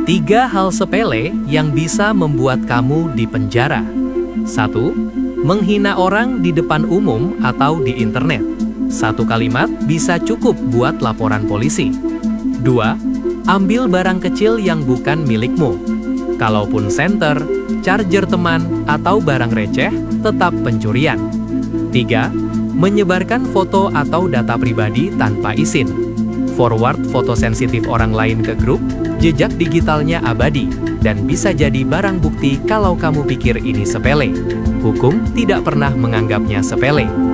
3 hal sepele yang bisa membuat kamu dipenjara. 1. Menghina orang di depan umum atau di internet. Satu kalimat bisa cukup buat laporan polisi. 2. Ambil barang kecil yang bukan milikmu. Kalaupun senter, charger teman, atau barang receh, tetap pencurian. 3. Menyebarkan foto atau data pribadi tanpa izin. Forward foto sensitif orang lain ke grup, jejak digitalnya abadi, dan bisa jadi barang bukti kalau kamu pikir ini sepele. Hukum tidak pernah menganggapnya sepele.